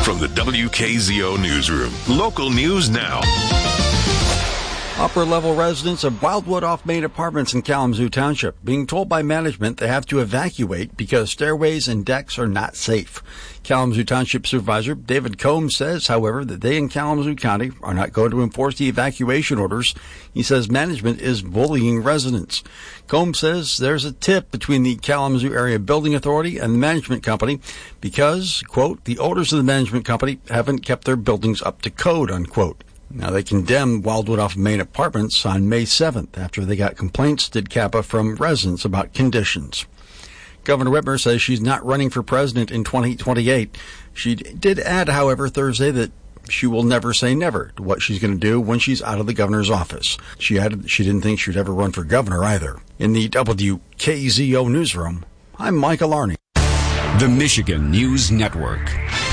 From the WKZO Newsroom, local news now. Upper-level residents of Wildwood off Main Apartments in Kalamazoo Township being told by management they have to evacuate because stairways and decks are not safe. Kalamazoo Township Supervisor David Combs says, however, that they in Kalamazoo County are not going to enforce the evacuation orders. He says management is bullying residents. Combs says there's a tip between the Kalamazoo Area Building Authority and the management company because, quote, the owners of the management company haven't kept their buildings up to code, unquote. Now, they condemned Wildwood off Main Apartments on May 7th after they got complaints, did Kappa, from residents about conditions. Governor Whitmer says she's not running for president in 2028. She did add, however, Thursday that she will never say never to what she's going to do when she's out of the governor's office. She added she didn't think she'd ever run for governor either. In the WKZO newsroom, I'm Michael Arney. The Michigan News Network.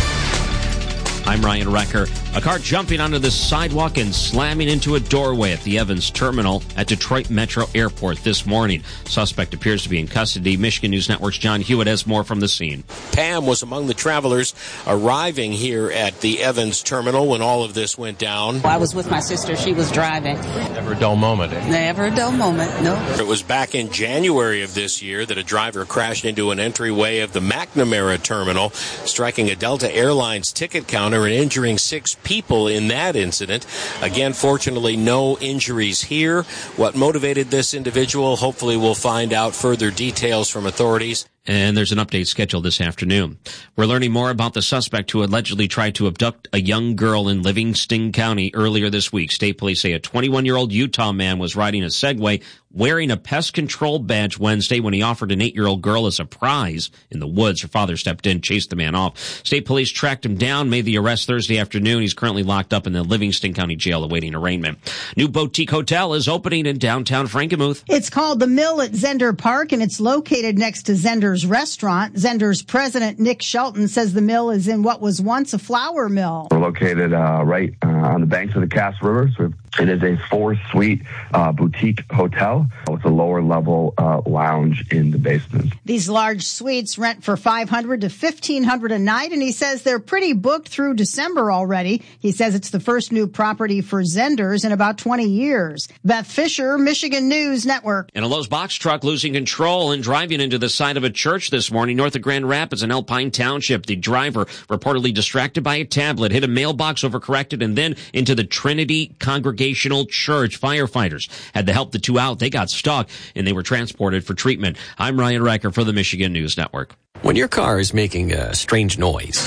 I'm Ryan Recker. A car jumping onto the sidewalk and slamming into a doorway at the Evans Terminal at Detroit Metro Airport this morning. Suspect appears to be in custody. Michigan News Network's John Hewitt has more from the scene. Pam was among the travelers arriving here at the Evans Terminal when all of this went down. I was with my sister. She was driving. Never a dull moment. Never a dull moment, no. It was back in January of this year that a driver crashed into an entryway of the McNamara Terminal, striking a Delta Airlines ticket counter and injuring 6 people in that incident. Again, fortunately, no injuries here. What motivated this individual? Hopefully we'll find out further details from authorities. And there's an update scheduled this afternoon. We're learning more about the suspect who allegedly tried to abduct a young girl in Livingston County earlier this week. State police say a 21-year-old Utah man was riding a Segway wearing a pest control badge Wednesday when he offered an 8-year-old girl a surprise in the woods. Her father stepped in, chased the man off. State police tracked him down, made the arrest Thursday afternoon. He's currently locked up in the Livingston County Jail awaiting arraignment. New boutique hotel is opening in downtown Frankenmuth. It's called The Mill at Zender Park, and it's located next to Zender's restaurant. Zender's president, Nick Shelton, says the mill is in what was once a flour mill. We're located right on the banks of the Cass River. So it is a 4-suite boutique hotel with a lower-level lounge in the basement. These large suites rent for $500 to $1,500 a night, and he says they're pretty booked through December already. He says it's the first new property for Zenders in about 20 years. Beth Fisher, Michigan News Network. And a Lowe's box truck losing control and driving into the side of a church this morning north of Grand Rapids in Alpine Township. The driver, reportedly distracted by a tablet, hit a mailbox, overcorrected, and then into the Trinity Congregational Church. Firefighters had to help the two out. They got stuck, and they were transported for treatment. I'm Ryan Recker for the Michigan News Network. When your car is making a strange noise,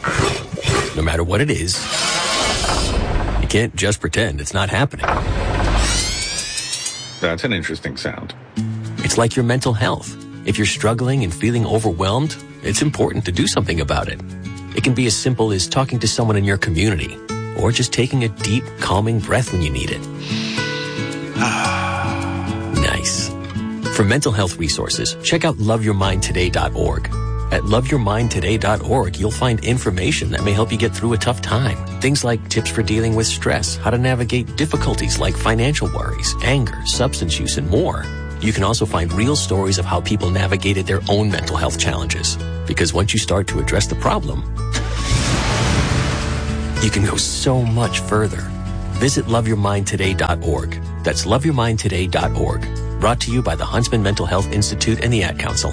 no matter what it is, you can't just pretend it's not happening. That's an interesting sound. It's like your mental health. If you're struggling and feeling overwhelmed, it's important to do something about it. It can be as simple as talking to someone in your community, or just taking a deep, calming breath when you need it. Nice. For mental health resources, check out loveyourmindtoday.org. At loveyourmindtoday.org, you'll find information that may help you get through a tough time. Things like tips for dealing with stress, how to navigate difficulties like financial worries, anger, substance use, and more. You can also find real stories of how people navigated their own mental health challenges. Because once you start to address the problem, you can go so much further. Visit loveyourmindtoday.org. That's loveyourmindtoday.org. Brought to you by the Huntsman Mental Health Institute and the Ad Council.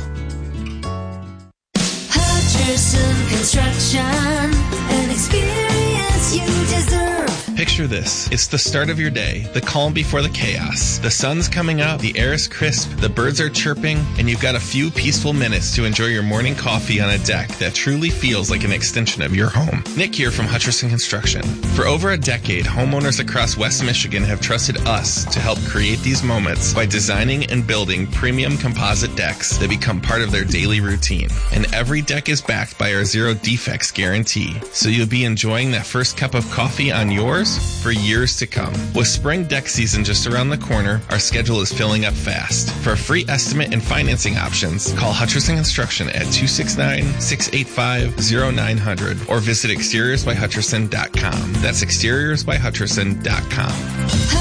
Hutcherson Construction, an experience you deserve. Picture this. It's the start of your day, the calm before the chaos. The sun's coming up, the air is crisp, the birds are chirping, and you've got a few peaceful minutes to enjoy your morning coffee on a deck that truly feels like an extension of your home. Nick here from Hutcherson Construction. For over a decade, homeowners across West Michigan have trusted us to help create these moments by designing and building premium composite decks that become part of their daily routine. And every deck is backed by our zero defects guarantee, so you'll be enjoying that first cup of coffee on yours for years to come. With spring deck season just around the corner, our schedule is filling up fast. For a free estimate and financing options, call Hutcherson Construction at 269-685-0900 or visit exteriorsbyhutcherson.com. That's exteriorsbyhutcherson.com.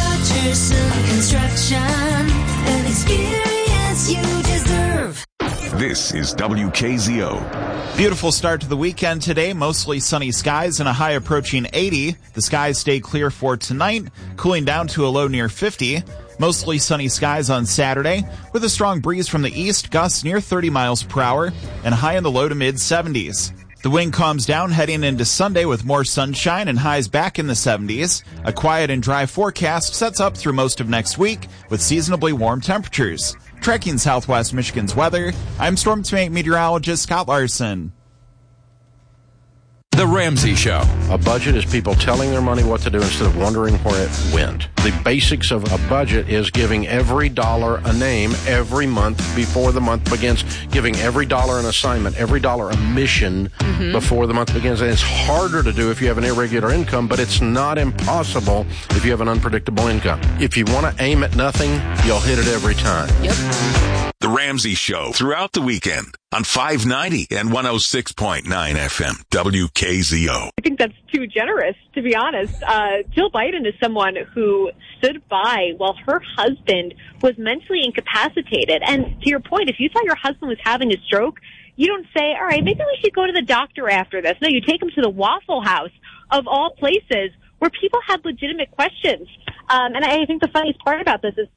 Hutcherson Construction, an experience you deserve. This is WKZO. Beautiful start to the weekend today. Mostly sunny skies and a high approaching 80. The skies stay clear for tonight, cooling down to a low near 50. Mostly sunny skies on Saturday, with a strong breeze from the east, gusts near 30 miles per hour, and high in the low to mid 70s. The wind calms down heading into Sunday with more sunshine and highs back in the 70s. A quiet and dry forecast sets up through most of next week with seasonably warm temperatures. Tracking Southwest Michigan's weather, I'm Storm Team 8 meteorologist Scott Larson. The Ramsey Show. A budget is people telling their money what to do instead of wondering where it went. The basics of a budget is giving every dollar a name every month before the month begins, giving every dollar an assignment, every dollar a mission before the month begins. And it's harder to do if you have an irregular income, but it's not impossible if you have an unpredictable income. If you want to aim at nothing, you'll hit it every time. Yep. The Ramsey Show throughout the weekend on 590 and 106.9 FM, WKZO. I think that's too generous, to be honest. Jill Biden is someone who stood by while her husband was mentally incapacitated. And to your point, if you thought your husband was having a stroke, you don't say, all right, maybe we should go to the doctor after this. No, you take him to the Waffle House, of all places, where people had legitimate questions. And I think the funniest part about this is,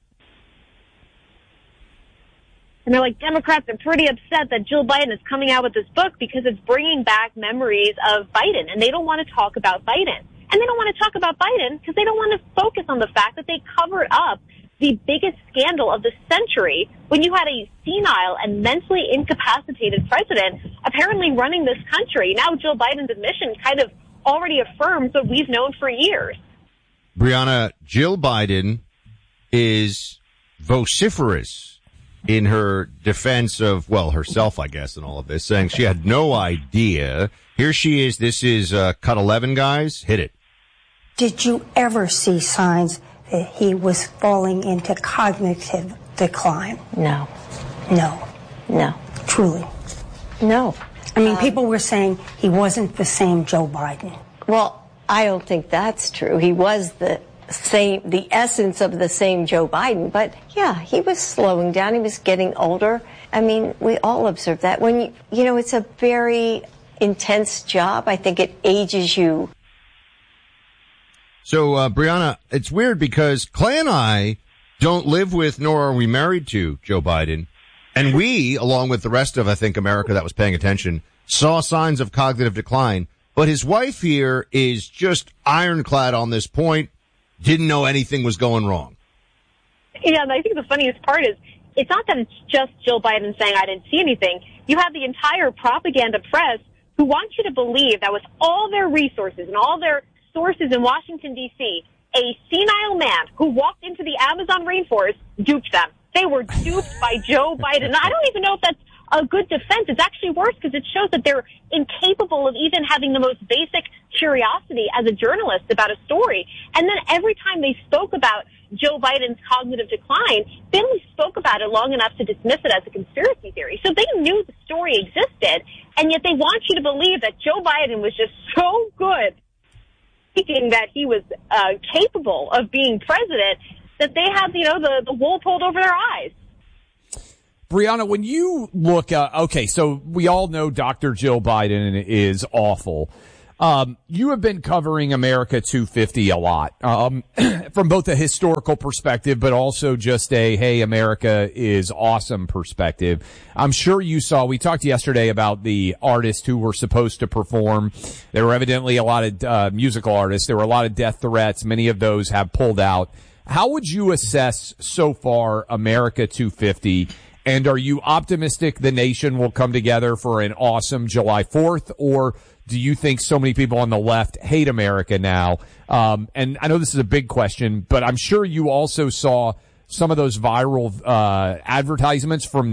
and they're like, Democrats are pretty upset that Jill Biden is coming out with this book because it's bringing back memories of Biden, and they don't want to talk about Biden. And they don't want to talk about Biden because they don't want to focus on the fact that they covered up the biggest scandal of the century when you had a senile and mentally incapacitated president apparently running this country. Now Jill Biden's admission kind of already affirms what we've known for years. Brianna, Jill Biden is vociferous in her defense of, well, herself, I guess, in all of this, saying she had no idea. Here she is. This is cut 11, guys. Hit it. Did you ever see signs that he was falling into cognitive decline? No. No. No. Truly? No. I mean, people were saying he wasn't the same Joe Biden. Well, I don't think that's true. He was the essence of the same Joe Biden. But yeah, he was slowing down. He was getting older. I mean, we all observe that. When you know, it's a very intense job. I think it ages you. So, Brianna, it's weird because Clay and I don't live with, nor are we married to Joe Biden. And we, along with the rest of, I think, America that was paying attention, saw signs of cognitive decline. But his wife here is just ironclad on this point. Didn't know anything was going wrong. Yeah, and I think the funniest part is it's not that it's just Jill Biden saying, I didn't see anything. You have the entire propaganda press who want you to believe that with all their resources and all their sources in Washington, D.C., a senile man who walked into the Amazon rainforest duped them. They were duped by Joe Biden. I don't even know if that's a good defense. It's actually worse because it shows that they're incapable of even having the most basic curiosity as a journalist about a story. And then every time they spoke about Joe Biden's cognitive decline, they only spoke about it long enough to dismiss it as a conspiracy theory. So they knew the story existed, and yet they want you to believe that Joe Biden was just so good, thinking that he was capable of being president, that they have, you know, the wool pulled over their eyes. Brianna, when you look, okay, so we all know Dr. Jill Biden is awful. You have been covering America 250 a lot, from both a historical perspective, but also just a, hey, America is awesome perspective. I'm sure you saw, we talked yesterday about the artists who were supposed to perform. There were evidently a lot of, musical artists. There were a lot of death threats. Many of those have pulled out. How would you assess so far America 250? And are you optimistic the nation will come together for an awesome July 4th? Or do you think so many people on the left hate America now? And I know this is a big question, but I'm sure you also saw some of those viral advertisements from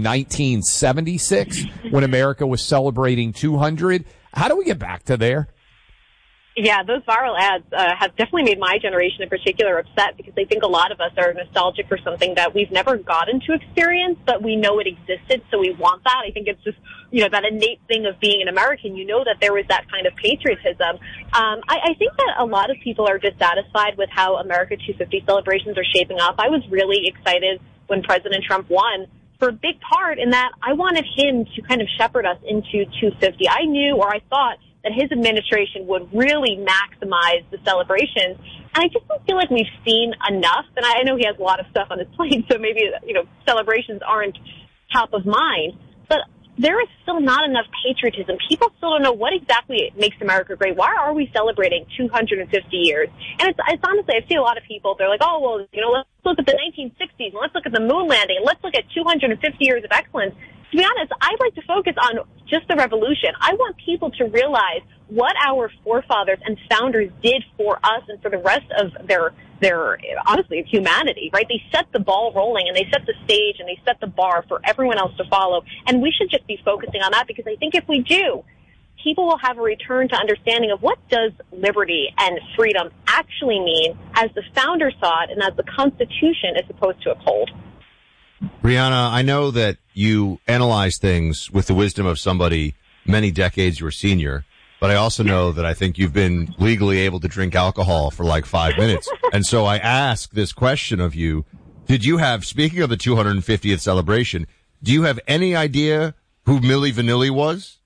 1976 when America was celebrating 200. How do we get back to there? Yeah, those viral ads have definitely made my generation in particular upset because I think a lot of us are nostalgic for something that we've never gotten to experience, but we know it existed, so we want that. I think it's just, you know, that innate thing of being an American. You know that there was that kind of patriotism. I think that a lot of people are dissatisfied with how America 250 celebrations are shaping up. I was really excited when President Trump won for a big part in that I wanted him to kind of shepherd us into 250. I knew, or I thought, that his administration would really maximize the celebrations. And I just don't feel like we've seen enough. And I know he has a lot of stuff on his plate, so maybe, celebrations aren't top of mind. But there is still not enough patriotism. People still don't know what exactly makes America great. Why are we celebrating 250 years? And it's honestly, I see a lot of people, they're like, oh, well, let's look at the 1960s, and let's look at the moon landing, and let's look at 250 years of excellence. To be honest, I'd like to focus on just the revolution. I want people to realize what our forefathers and founders did for us and for the rest of their honestly, of humanity, right? They set the ball rolling, and they set the stage, and they set the bar for everyone else to follow. And we should just be focusing on that, because I think if we do, people will have a return to understanding of what does liberty and freedom actually mean as the founders saw it and as the Constitution is supposed to uphold. Brianna, I know that you analyze things with the wisdom of somebody many decades your senior, but I also know that I think you've been legally able to drink alcohol for like 5 minutes. And so I ask this question of you. Speaking of the 250th celebration, do you have any idea who Milli Vanilli was?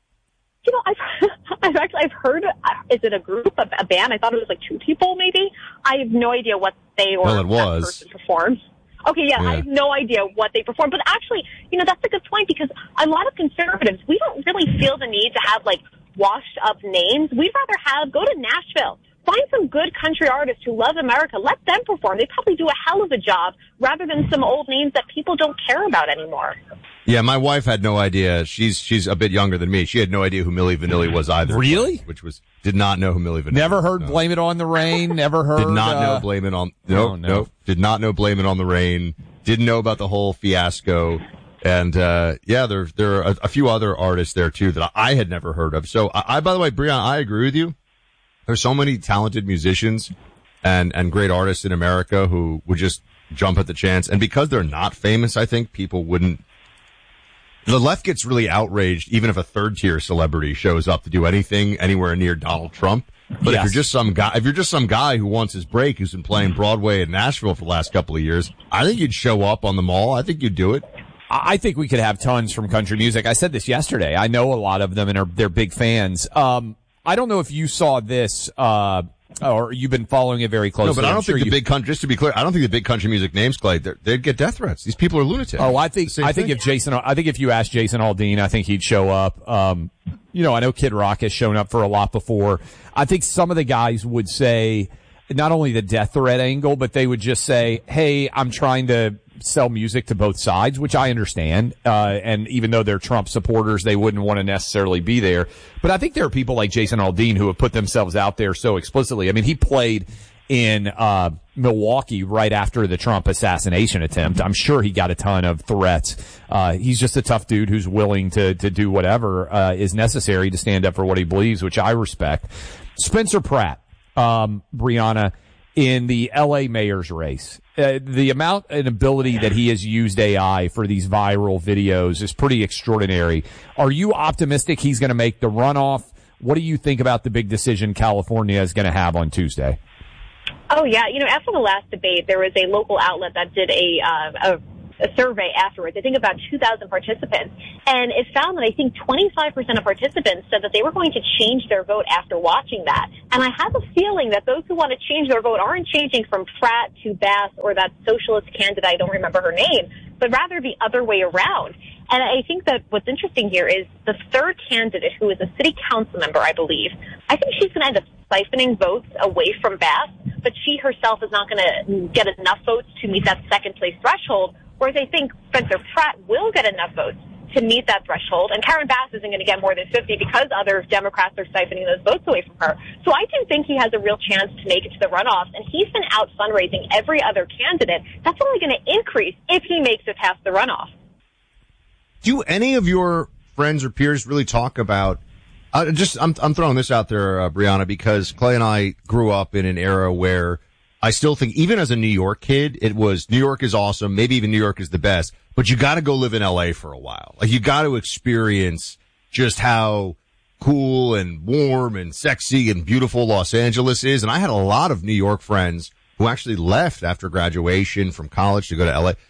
I've heard, is it a group, a band? I thought it was like two people maybe. I have no idea what they or that person performed. Okay, yeah, I have no idea what they perform. But actually, that's a good point, because a lot of conservatives, we don't really feel the need to have, washed up names. We'd rather go to Nashville, find some good country artists who love America, let them perform. They probably do a hell of a job, rather than some old names that people don't care about anymore. Yeah, my wife had no idea. She's a bit younger than me. She had no idea who Milli Vanilli was either. Really? Did not know who Milli Vanilli Never heard Blame It on the Rain. Never heard. Did not know Blame It on. No. Did not know Blame It on the Rain. Didn't know about the whole fiasco. And, there are a few other artists there too that I had never heard of. So by the way, Brianna, I agree with you. There's so many talented musicians and great artists in America who would just jump at the chance. And because they're not famous, I think people wouldn't. The left gets really outraged even if a third-tier celebrity shows up to do anything anywhere near Donald Trump. But if you're just some guy who wants his break, who's been playing Broadway in Nashville for the last couple of years, I think you'd show up on the Mall. I think you'd do it. I think we could have tons from country music. I said this yesterday. I know a lot of them, and they're big fans. I don't know if you saw this, or you've been following it very closely. No, but I don't think the big country, just to be clear, I don't think the big country music names, Clay, they'd get death threats. These people are lunatics. Oh, I think if you asked Jason Aldean, I think he'd show up. I know Kid Rock has shown up for a lot before. I think some of the guys would say not only the death threat angle, but they would just say, hey, I'm trying to sell music to both sides, which I understand. And even though they're Trump supporters, they wouldn't want to necessarily be there. But I think there are people like Jason Aldean who have put themselves out there so explicitly. I mean, he played in Milwaukee right after the Trump assassination attempt. I'm sure he got a ton of threats. He's just a tough dude who's willing to do whatever is necessary to stand up for what he believes, which I respect. Spencer Pratt, Brianna, in the LA mayor's race. The amount and ability that he has used AI for these viral videos is pretty extraordinary. Are you optimistic he's going to make the runoff? What do you think about the big decision California is going to have on Tuesday? Oh, yeah. After the last debate, there was a local outlet that did a survey afterwards, I think about 2,000 participants, and it found that I think 25% of participants said that they were going to change their vote after watching that. And I have a feeling that those who want to change their vote aren't changing from Pratt to Bass or that socialist candidate, I don't remember her name, but rather the other way around. And I think that what's interesting here is the third candidate, who is a city council member, I believe, I think she's going to end up siphoning votes away from Bass, but she herself is not going to get enough votes to meet that second place threshold. Whereas I think Spencer Pratt will get enough votes to meet that threshold, and Karen Bass isn't going to get more than 50 because other Democrats are siphoning those votes away from her. So I do think he has a real chance to make it to the runoffs, and he's been out fundraising every other candidate. That's only going to increase if he makes it past the runoff. Do any of your friends or peers really talk about? I'm throwing this out there, Brianna, because Clay and I grew up in an era where I still think, even as a New York kid, it was New York is awesome. Maybe even New York is the best, but you got to go live in LA for a while. Like, you got to experience just how cool and warm and sexy and beautiful Los Angeles is. And I had a lot of New York friends who actually left after graduation from college to go to LA.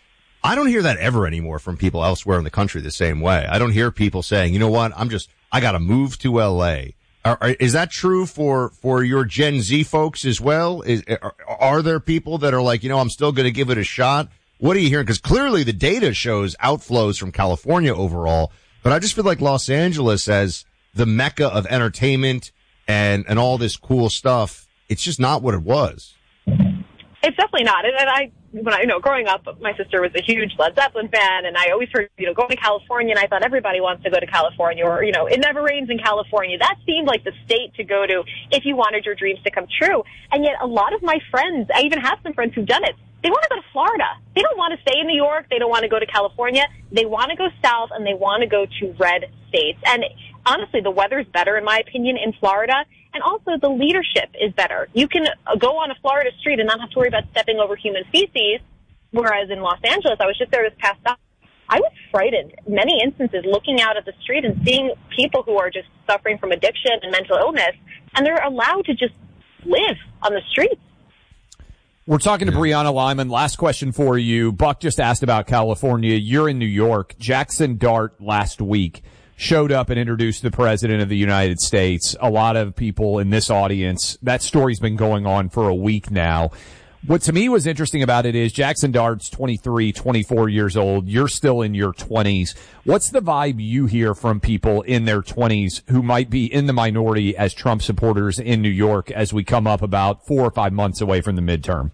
I don't hear that ever anymore from people elsewhere in the country the same way. I don't hear people saying, you know what, I got to move to L.A. Is that true for your Gen Z folks as well? Are there people that are like, I'm still going to give it a shot? What are you hearing? Because clearly the data shows outflows from California overall, but I just feel like Los Angeles as the mecca of entertainment and all this cool stuff, it's just not what it was. It's definitely not. And growing up, my sister was a huge Led Zeppelin fan, and I always heard, going to California, and I thought everybody wants to go to California, or, it never rains in California. That seemed like the state to go to if you wanted your dreams to come true. And yet a lot of my friends, I even have some friends who've done it, they want to go to Florida. They don't want to stay in New York. They don't want to go to California. They want to go south, and they want to go to red states. And honestly, the weather's better, in my opinion, in Florida. And also, the leadership is better. You can go on a Florida street and not have to worry about stepping over human feces, whereas in Los Angeles, I was just there this past summer, I was frightened, many instances, looking out at the street and seeing people who are just suffering from addiction and mental illness, and they're allowed to just live on the streets. We're talking to Brianna Lyman. Last question for you. Buck just asked about California. You're in New York. Jackson Dart last week showed up and introduced the President of the United States. A lot of people in this audience, that story's been going on for a week now. What to me was interesting about it is Jackson Dart's 23, 24 years old. You're still in your 20s. What's the vibe you hear from people in their 20s who might be in the minority as Trump supporters in New York as we come up about 4 or 5 months away from the midterm?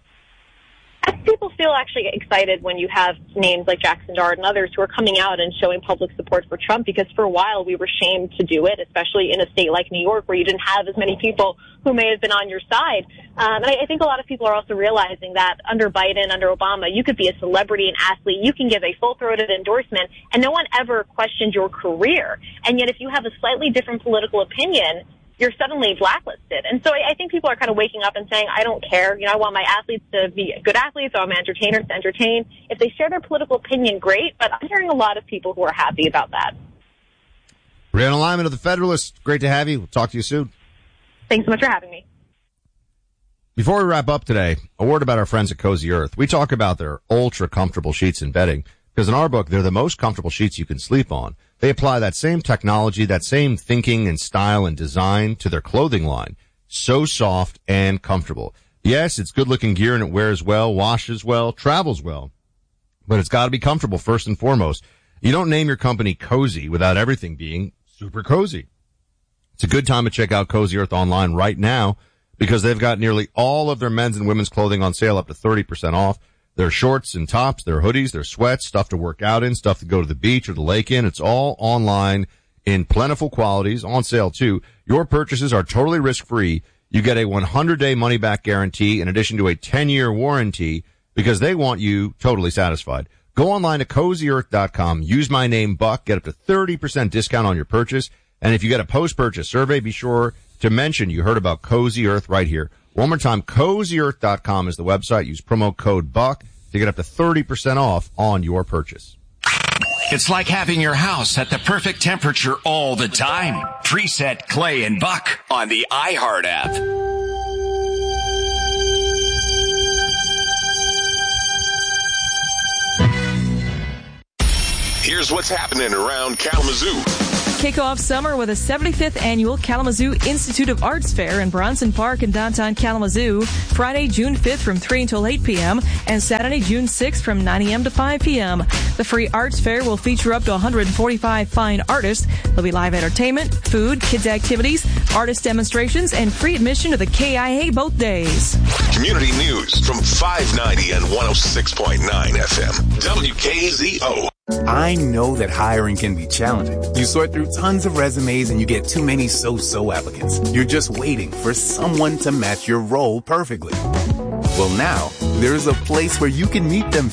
I think people feel actually excited when you have names like Jackson Dart and others who are coming out and showing public support for Trump, because for a while we were shamed to do it, especially in a state like New York where you didn't have as many people who may have been on your side. And I think a lot of people are also realizing that under Biden, under Obama, you could be a celebrity, an athlete, you can give a full-throated endorsement, and no one ever questioned your career. And yet if you have a slightly different political opinion, you're suddenly blacklisted. And so I think people are kind of waking up and saying, I don't care. I want my athletes to be good athletes. I want my entertainers to entertain. If they share their political opinion, great. But I'm hearing a lot of people who are happy about that. Brianna Lyman of The Federalist, great to have you. We'll talk to you soon. Thanks so much for having me. Before we wrap up today, a word about our friends at Cozy Earth. We talk about their ultra-comfortable sheets and bedding, because in our book, they're the most comfortable sheets you can sleep on. They apply that same technology, that same thinking and style and design to their clothing line. So soft and comfortable. Yes, it's good-looking gear and it wears well, washes well, travels well. But it's got to be comfortable first and foremost. You don't name your company Cozy without everything being super cozy. It's a good time to check out Cozy Earth online right now, because they've got nearly all of their men's and women's clothing on sale up to 30% off. Their shorts and tops, their hoodies, their sweats, stuff to work out in, stuff to go to the beach or the lake in. It's all online in plentiful qualities, on sale too. Your purchases are totally risk-free. You get a 100-day money-back guarantee in addition to a 10-year warranty, because they want you totally satisfied. Go online to CozyEarth.com. Use my name, Buck. Get up to 30% discount on your purchase. And if you get a post-purchase survey, be sure to mention you heard about Cozy Earth right here. One more time, CozyEarth.com is the website. Use promo code BUCK to get up to 30% off on your purchase. It's like having your house at the perfect temperature all the time. Preset Clay and Buck on the iHeart app. Here's what's happening around Kalamazoo. Kick off summer with a 75th annual Kalamazoo Institute of Arts Fair in Bronson Park in downtown Kalamazoo, Friday, June 5th from 3 until 8 p.m. and Saturday, June 6th from 9 a.m. to 5 p.m. The free arts fair will feature up to 145 fine artists. There'll be live entertainment, food, kids activities, artist demonstrations, and free admission to the KIA both days. Community news from 590 and 106.9 FM. WKZO. I know that hiring can be challenging. You sort through tons of resumes and you get too many so-so applicants. You're just waiting for someone to match your role perfectly. Well, now, there's a place where you can meet them